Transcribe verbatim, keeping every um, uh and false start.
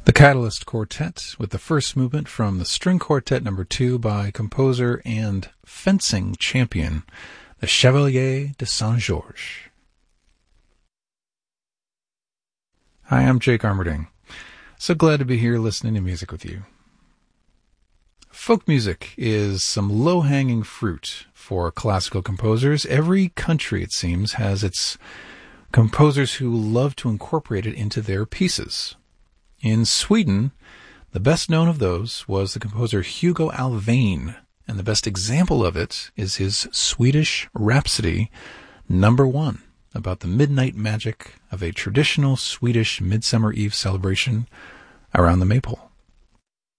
The Catalyst Quartet with the first movement from the String Quartet number two by composer and fencing champion, the Chevalier de Saint-Georges. Hi, I'm Jake Armerding. So glad to be here listening to music with you. Folk music is some low-hanging fruit for classical composers. Every country, it seems, has its composers who love to incorporate it into their pieces. In Sweden, the best known of those was the composer Hugo Alfvén, and the best example of it is his Swedish Rhapsody number one, about the midnight magic of a traditional Swedish Midsummer Eve celebration around the Maypole.